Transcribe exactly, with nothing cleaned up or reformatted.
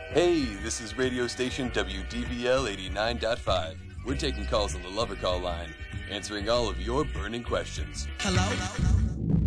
Hey, this is radio station W D V L eighty-nine point five. We're taking calls on the lover call line, answering all of your burning questions. Hello?